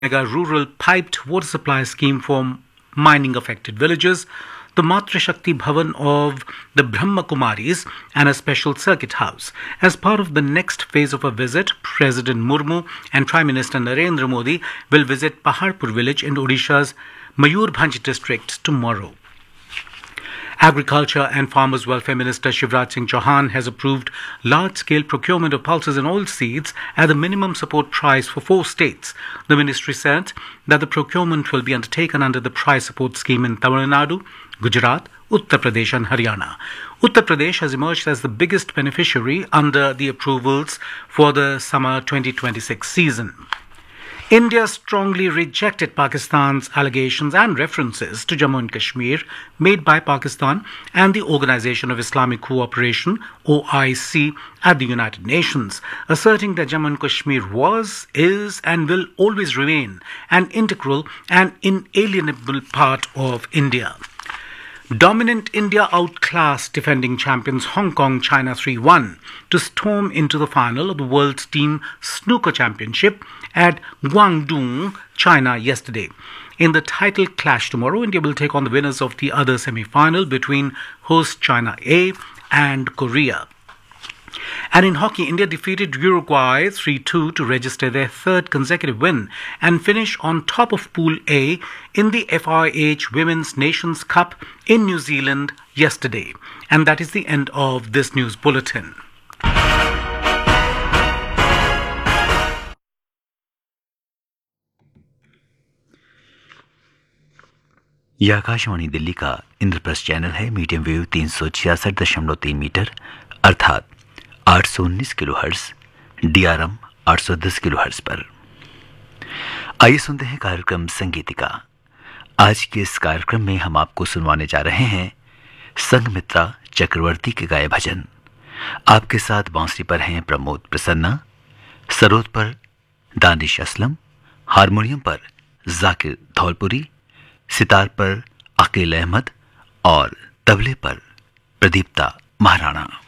mega rural piped water supply scheme for mining affected villages, the Matra Shakti Bhavan of the Brahma Kumaris, and a special circuit house. As part of the next phase of a visit, President Murmu and Prime Minister Narendra Modi will visit Paharpur village in Odisha's Mayurbhanj district tomorrow. Agriculture and Farmers Welfare Minister Shivraj Singh Chauhan has approved large-scale procurement of pulses and oilseeds at the minimum support price for 4 states. The ministry said that the procurement will be undertaken under the price support scheme in Tamil Nadu, Gujarat, Uttar Pradesh and Haryana. Uttar Pradesh has emerged as the biggest beneficiary under the approvals for the summer 2026 season. India strongly rejected Pakistan's allegations and references to Jammu and Kashmir made by Pakistan and the Organization of Islamic Cooperation (OIC) at the United Nations, asserting that Jammu and Kashmir was, is and will always remain an integral and inalienable part of India. Dominant India outclassed defending champions Hong Kong China 3-1 to storm into the final of the World Team Snooker Championship at Guangdong, China yesterday. In the title clash tomorrow, India will take on the winners of the other semi-final between host China A and Korea. And in hockey, India defeated Uruguay 3-2 to register their third consecutive win and finish on top of Pool A in the FIH Women's Nations Cup in New Zealand yesterday. And that is the end of this news bulletin. यह आकाशवाणी दिल्ली का Indraprastha channel है। Medium wave 366.3 metre अर्थात 819 kilohertz, DRM 810 kilohertz पर। आइए सुनते हैं कार्यक्रम संगीतिका। आज के इस कार्यक्रम में हम आपको सुनवाने जा रहे हैं संघमित्रा चक्रवर्ती के गाए भजन। आपके साथ बांसुरी पर हैं प्रमोद प्रसन्ना, सरोद पर दानिश असलम, हारमोनियम पर जाकिर धौलपुरी, सितार पर अकील अहमद और तबले पर प्रदीप्ता महाराणा।